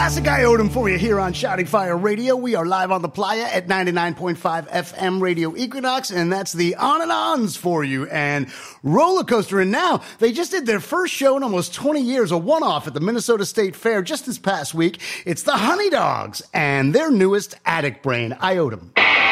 Classic Iodum for you here on Shouting Fire Radio. We are live on the playa at 99.5 FM Radio Equinox, and that's the On and Ons for you. And Roller Coaster, and now they just did their first show in almost 20 years, a one-off at the Minnesota State Fair just this past week. It's the Honey Dogs and their newest Attic Brain, Iodum.